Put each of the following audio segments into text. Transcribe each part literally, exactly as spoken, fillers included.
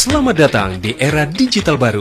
Selamat datang di era digital baru.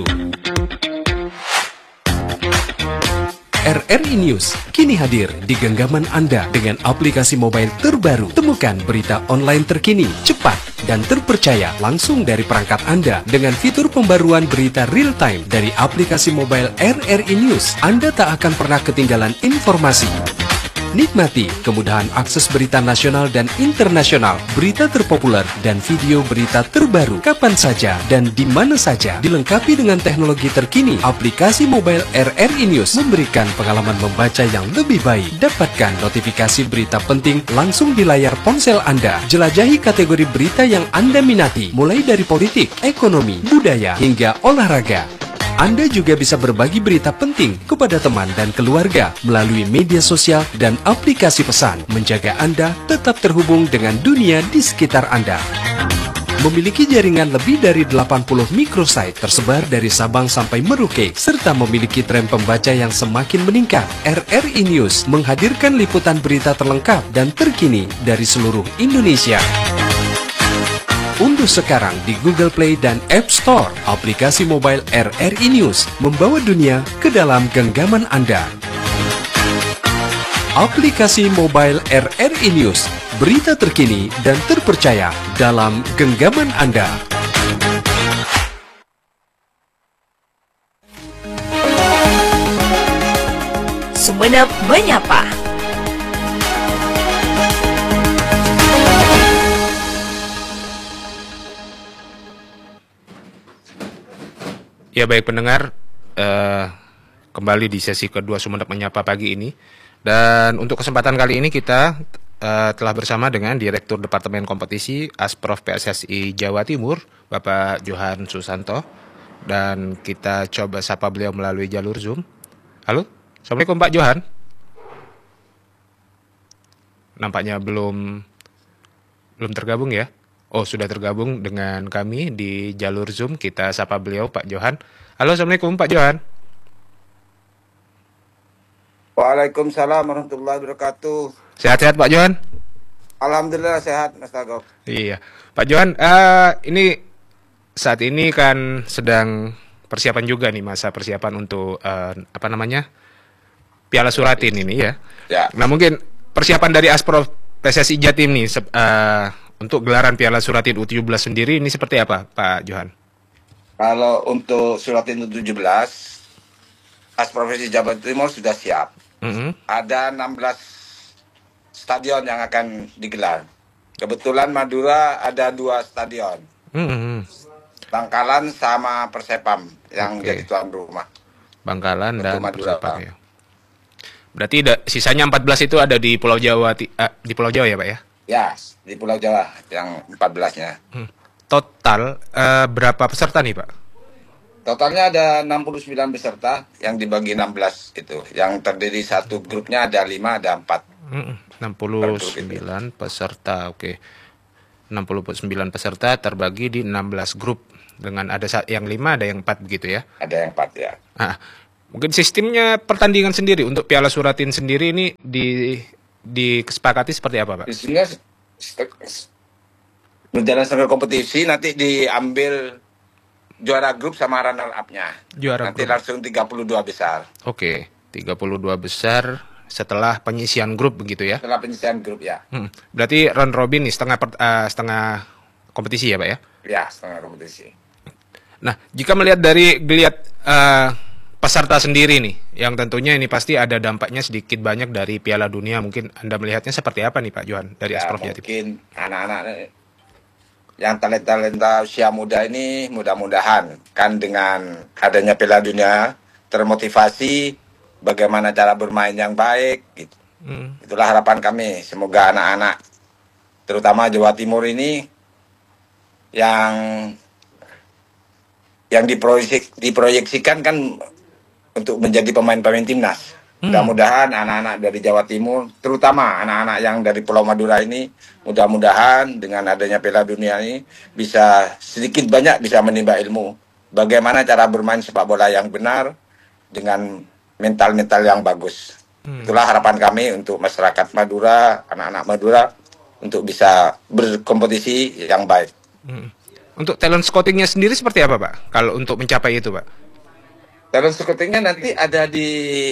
R R I News kini hadir di genggaman Anda dengan aplikasi mobile terbaru. Temukan berita online terkini, cepat, dan terpercaya langsung dari perangkat Anda dengan fitur pembaruan berita real time dari aplikasi mobile R R I News. Anda tak akan pernah ketinggalan informasi. Nikmati kemudahan akses berita nasional dan internasional, berita terpopuler, dan video berita terbaru kapan saja dan di mana saja. Dilengkapi dengan teknologi terkini, aplikasi mobile R R I News memberikan pengalaman membaca yang lebih baik. Dapatkan notifikasi berita penting langsung di layar ponsel Anda. Jelajahi kategori berita yang Anda minati, mulai dari politik, ekonomi, budaya, hingga olahraga. Anda juga bisa berbagi berita penting kepada teman dan keluarga melalui media sosial dan aplikasi pesan, menjaga Anda tetap terhubung dengan dunia di sekitar Anda. Memiliki jaringan lebih dari delapan puluh microsite tersebar dari Sabang sampai Merauke, serta memiliki tren pembaca yang semakin meningkat. R R I News menghadirkan liputan berita terlengkap dan terkini dari seluruh Indonesia. Unduh sekarang di Google Play dan App Store aplikasi mobile R R I News, membawa dunia ke dalam genggaman Anda. Aplikasi mobile R R I News, berita terkini dan terpercaya dalam genggaman Anda. Sumenep Menyapa. Ya baik pendengar, uh, kembali di sesi kedua Sumenep Menyapa pagi ini. Dan untuk kesempatan kali ini kita uh, telah bersama dengan Direktur Departemen Kompetisi Asprof P S S I Jawa Timur, Bapak Johan Susanto. Dan kita coba sapa beliau melalui jalur Zoom. Halo, Assalamualaikum Pak Johan. Nampaknya belum belum tergabung ya. Oh, sudah tergabung dengan kami di jalur Zoom. Kita sapa beliau, Pak Johan. Halo, Assalamualaikum Pak Johan. Waalaikumsalam warahmatullahi wabarakatuh. Sehat-sehat Pak Johan? Alhamdulillah sehat, Mas Tagop. Iya, Pak Johan, uh, ini saat ini kan sedang persiapan juga nih, masa persiapan untuk uh, apa namanya Piala Suratin ini ya. Ya. Nah mungkin persiapan dari Asprof P S S I Jatim nih uh, untuk gelaran Piala Suratin U tujuh belas sendiri ini seperti apa, Pak Johan? Kalau untuk Suratin U tujuh belas, Asprof P S S I Jawa Timur sudah siap. Mm-hmm. Ada enam belas stadion yang akan digelar. Kebetulan Madura ada dua stadion. Mm-hmm. Bangkalan sama Persepam yang okay. jadi tuan rumah. Bangkalan untuk dan Madura, Persepam ya. Berarti da, sisanya empat belas itu ada di Pulau Jawa, uh, di Pulau Jawa ya Pak ya? Ya, di Pulau Jawa yang empat belasnya. Hmm. Total uh, berapa peserta nih Pak? Totalnya ada enam puluh sembilan peserta yang dibagi enam belas itu. Yang terdiri satu grupnya ada lima, ada empat. Hmm, enam puluh sembilan peserta, oke. Okay. enam puluh sembilan peserta terbagi di enam belas grup. Dengan ada yang lima, ada yang empat begitu ya? Ada yang empat ya. Nah, mungkin sistemnya pertandingan sendiri untuk Piala Suratin sendiri ini di disepakati seperti apa Pak? Sistemnya berjalan sampai kompetisi, nanti diambil juara grup sama runner up-nya. Juara nanti grup. Langsung tiga puluh dua besar. Oke, tiga puluh dua besar setelah penyisian grup begitu ya? Setelah penyisian grup ya. Hmm. Berarti round robin nih setengah per, uh, setengah kompetisi ya Pak ya? Ya, setengah kompetisi. Nah, jika melihat dari geliat uh, peserta sendiri nih, yang tentunya ini pasti ada dampaknya sedikit banyak dari Piala Dunia. Mungkin Anda melihatnya seperti apa nih Pak Johan dari ya, Asprof Jatim? Mungkin anak-anak yang talenta-talenta usia muda ini mudah-mudahan kan dengan adanya Piala Dunia termotivasi bagaimana cara bermain yang baik. Gitu. Hmm. Itulah harapan kami. Semoga anak-anak terutama Jawa Timur ini yang yang diproyeksi, diproyeksikan kan untuk menjadi pemain-pemain timnas. Hmm. Mudah-mudahan anak-anak dari Jawa Timur, terutama anak-anak yang dari Pulau Madura ini, mudah-mudahan dengan adanya Piala Dunia ini bisa sedikit banyak bisa menimba ilmu. Bagaimana cara bermain sepak bola yang benar dengan mental-mental yang bagus. Hmm. Itulah harapan kami untuk masyarakat Madura, anak-anak Madura, untuk bisa berkompetisi yang baik. Hmm. Untuk talent scoutingnya sendiri seperti apa Pak? Kalau untuk mencapai itu Pak? Talent scoutingnya nanti ada di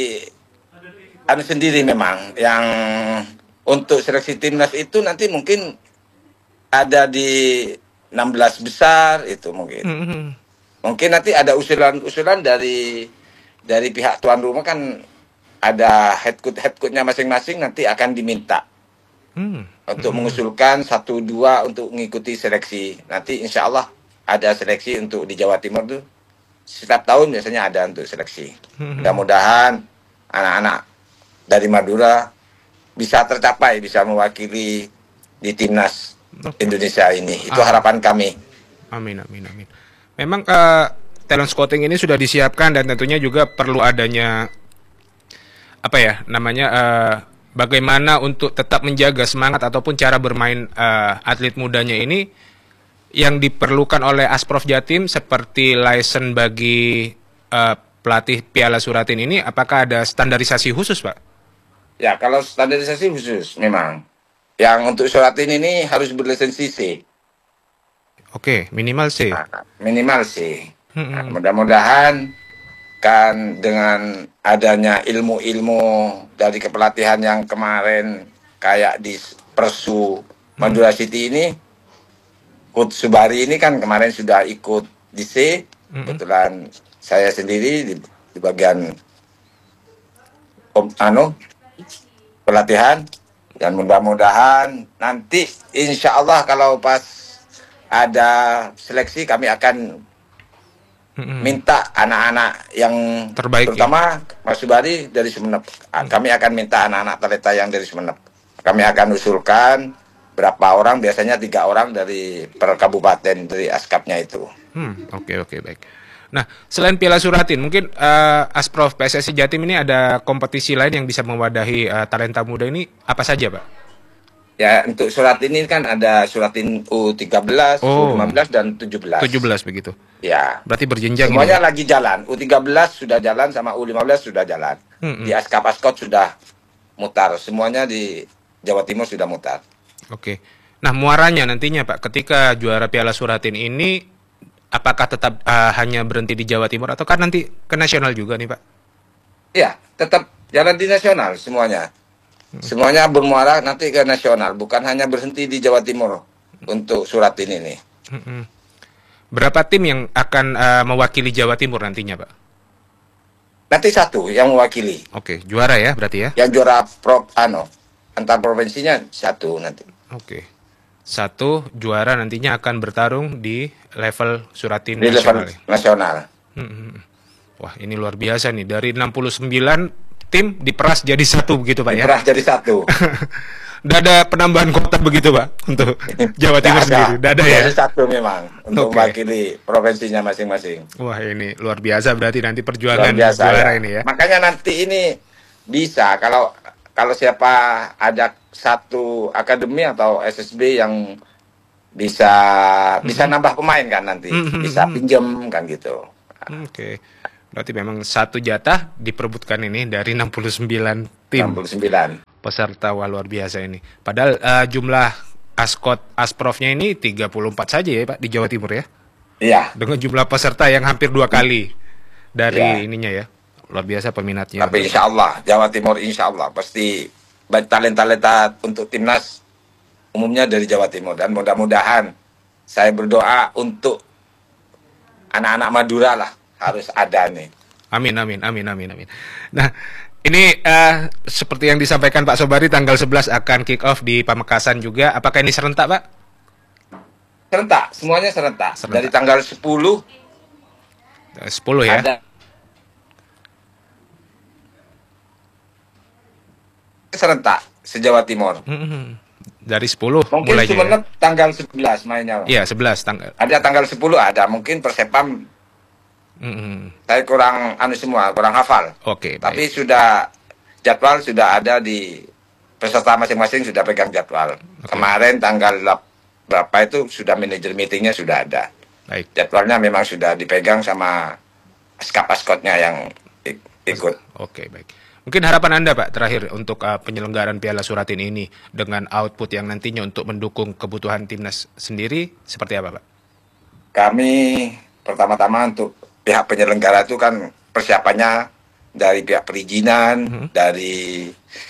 anu sendiri memang. Yang untuk seleksi timnas itu nanti mungkin ada di enam belas besar itu mungkin. Mm-hmm. Mungkin nanti ada usulan-usulan dari dari pihak tuan rumah kan ada head coach head coach-nya masing-masing nanti akan diminta. Hmm. Untuk hmm. mengusulkan satu dua untuk mengikuti seleksi. Nanti insya Allah ada seleksi untuk di Jawa Timur tuh. Setiap tahun biasanya ada untuk seleksi. Hmm. Mudah-mudahan anak-anak dari Madura bisa tercapai, bisa mewakili di timnas Indonesia ini. Itu ah. harapan kami. Amin, amin, amin. Memang uh, talent scouting ini sudah disiapkan dan tentunya juga perlu adanya apa ya namanya. Uh, Bagaimana untuk tetap menjaga semangat ataupun cara bermain uh, atlet mudanya ini yang diperlukan oleh Asprof Jatim seperti license bagi uh, pelatih Piala Suratin ini, apakah ada standarisasi khusus Pak? Ya, kalau standarisasi khusus memang. Yang untuk Suratin ini harus berlisensi C. Oke, minimal C. Nah, minimal C. Hmm. Nah, mudah-mudahan kan dengan adanya ilmu-ilmu dari kepelatihan yang kemarin kayak di Persu Madura City ini, Coach Subari ini kan kemarin sudah ikut di C, kebetulan saya sendiri di, di bagian om, anu pelatihan, dan mudah-mudahan nanti insya Allah kalau pas ada seleksi kami akan minta anak-anak yang terbaik, terutama ya? Mas Subari dari Sumeneb. Kami akan minta anak-anak talenta yang dari Sumeneb. Kami akan usulkan berapa orang, biasanya tiga orang dari per kabupaten dari askapnya itu. Hmm, oke oke baik. Nah, selain Piala Suratin, mungkin uh, Asprof P S S I Jatim ini ada kompetisi lain yang bisa mewadahi uh, talenta muda ini apa saja, Pak? Ya, untuk Suratin ini kan ada Suratin U tiga belas, oh. U lima belas, dan tujuh belas. tujuh belas begitu? Ya. Berarti berjenjang. Semuanya ini, lagi jalan. U tiga belas sudah jalan sama U lima belas sudah jalan. Hmm, di Askap Askot sudah mutar. Semuanya di Jawa Timur sudah mutar. Oke. Nah, muaranya nantinya Pak, ketika juara Piala Suratin ini, apakah tetap uh, hanya berhenti di Jawa Timur atau kan nanti ke nasional juga nih Pak? Iya, tetap jalan di nasional semuanya. Semuanya bermuara nanti ke nasional, bukan hanya berhenti di Jawa Timur untuk Suratin ini. Berapa tim yang akan uh, mewakili Jawa Timur nantinya, Pak? Nanti satu yang mewakili. Oke, juara ya berarti ya? Yang juara pro, ano, antar provinsinya satu nanti. Oke, satu juara nantinya akan bertarung di level Suratin di nasional. level nasional. Hmm. Wah, ini luar biasa nih, dari enam puluh sembilan tim diperas jadi satu begitu Pak ya? Diperas jadi satu. Tidak ada penambahan kota begitu Pak untuk Jawa Timur ada. sendiri? Tidak ada ya? Jadi satu memang untuk okay. mewakili provinsinya masing-masing. Wah ini luar biasa berarti nanti perjuangan biasa, juara ya. ini ya? Makanya nanti ini bisa kalau kalau siapa ada satu akademi atau S S B yang bisa mm-hmm. bisa nambah pemain kan nanti, mm-hmm. bisa pinjam kan gitu. Oke. Okay. Berarti memang satu jatah diperebutkan ini dari enam puluh sembilan tim. enam puluh sembilan. Peserta, wah luar biasa ini. Padahal uh, jumlah Askot Asprofnya ini tiga puluh empat saja ya Pak di Jawa Timur ya? Iya. Dengan jumlah peserta yang hampir dua kali dari ya. ininya ya. Luar biasa peminatnya. Tapi insya Allah Jawa Timur insya Allah pasti talenta-talenta untuk timnas umumnya dari Jawa Timur. Dan mudah-mudahan saya berdoa untuk anak-anak Madura lah. Harus ada nih. Amin, amin, amin, amin, amin. Nah, ini uh, seperti yang disampaikan Pak Sobari, tanggal sebelas akan kick off di Pamekasan juga. Apakah ini serentak, Pak? Serentak, semuanya serentak. serentak. Dari tanggal sepuluh. sepuluh ya? Ada. Serentak, se-Jawa Timur. Mm-hmm. Dari sepuluh mungkin mulainya. Mungkin ya? Tanggal sebelas mainnya. Iya, sebelas tanggal. Ada tanggal sepuluh ada, mungkin Persepam. Mm-hmm. Saya kurang anu semua, kurang hafal. Oke. Okay, tapi baik. Sudah jadwal sudah ada di peserta masing-masing sudah pegang jadwal. Okay. Kemarin tanggal berapa itu sudah manajer meetingnya sudah ada. Baik. Jadwalnya memang sudah dipegang sama askap-askotnya yang ikut. Oke okay, baik. Mungkin harapan Anda Pak terakhir untuk uh, penyelenggaraan Piala Suratin ini dengan output yang nantinya untuk mendukung kebutuhan timnas sendiri seperti apa Pak? kami pertama-tama untuk pihak penyelenggara itu kan persiapannya dari pihak perizinan, mm-hmm. dari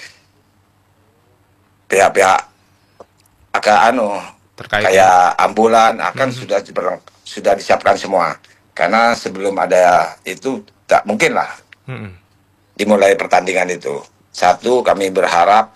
pihak-pihak agak anu terkait kayak ambulan akan mm-hmm. sudah sudah disiapkan semua. Karena sebelum ada itu tak mungkin lah mm-hmm. dimulai pertandingan itu. Satu, kami berharap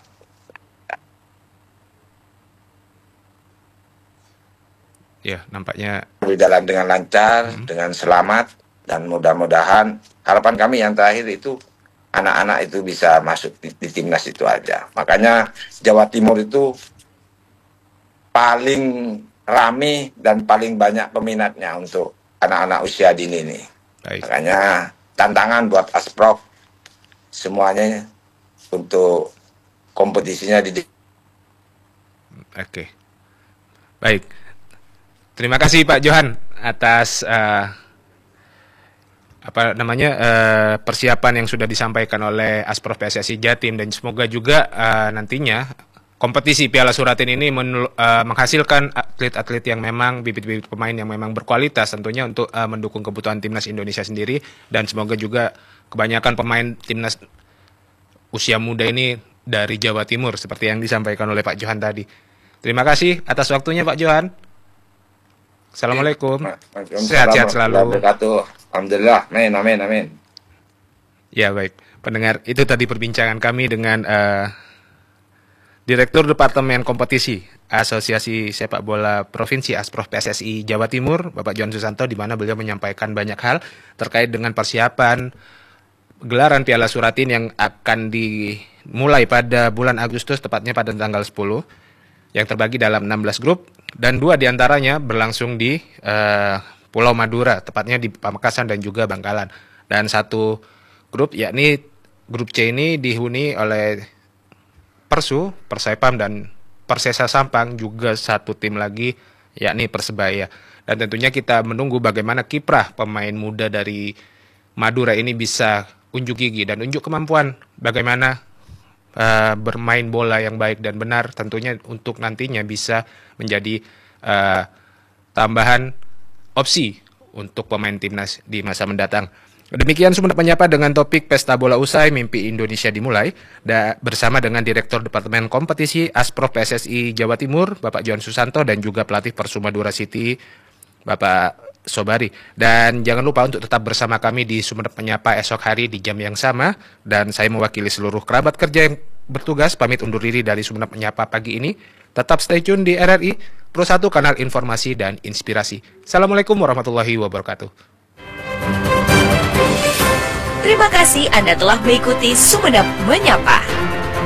ya nampaknya berjalan dengan lancar, mm-hmm. dengan selamat, dan mudah-mudahan harapan kami yang terakhir itu anak-anak itu bisa masuk di, di timnas itu aja. Makanya Jawa Timur itu paling rame dan paling banyak peminatnya untuk anak-anak usia dini ini. Baik. Makanya tantangan buat Asprof semuanya untuk kompetisinya di. Oke, baik. Terima kasih Pak Johan atas uh, apa namanya uh, persiapan yang sudah disampaikan oleh Asprof P S S I Jatim, dan semoga juga uh, nantinya kompetisi Piala Suratin ini menul, uh, menghasilkan atlet-atlet yang memang bibit-bibit pemain yang memang berkualitas tentunya untuk uh, mendukung kebutuhan timnas Indonesia sendiri, dan semoga juga kebanyakan pemain timnas usia muda ini dari Jawa Timur seperti yang disampaikan oleh Pak Johan tadi. Terima kasih atas waktunya Pak Johan. Assalamualaikum. Sehat-sehat selalu. Alhamdulillah. Amin, amin, amin. Ya baik, pendengar, itu tadi perbincangan kami dengan uh, Direktur Departemen Kompetisi Asosiasi Sepak Bola Provinsi Asprof P S S I Jawa Timur, Bapak Johan Susanto, di mana beliau menyampaikan banyak hal terkait dengan persiapan gelaran Piala Suratin yang akan dimulai pada bulan Agustus, tepatnya pada tanggal sepuluh, yang terbagi dalam enam belas grup, dan dua diantaranya berlangsung di uh, Pulau Madura, tepatnya di Pamekasan dan juga Bangkalan. Dan satu grup, yakni grup C ini dihuni oleh Persu, Persepam, dan Persesa Sampang, juga satu tim lagi yakni Persebaya. Dan tentunya kita menunggu bagaimana kiprah pemain muda dari Madura ini bisa unjuk gigi dan unjuk kemampuan bagaimana uh, bermain bola yang baik dan benar, tentunya untuk nantinya bisa menjadi uh, tambahan opsi untuk pemain timnas di masa mendatang. Demikian Sumenep Menyapa dengan topik Pesta Bola Usai Mimpi Indonesia Dimulai, da, bersama dengan Direktur Departemen Kompetisi Asprof P S S I Jawa Timur, Bapak Johan Susanto, dan juga pelatih Persu Madura City, Bapak Sobari. Dan jangan lupa untuk tetap bersama kami di Sumenep Menyapa esok hari di jam yang sama, dan saya mewakili seluruh kerabat kerja yang bertugas pamit undur diri dari Sumenep Menyapa pagi ini. Tetap stay tune di R R I, Pro satu Kanal Informasi dan Inspirasi. Assalamualaikum warahmatullahi wabarakatuh. Terima kasih Anda telah mengikuti Sumenep Menyapa.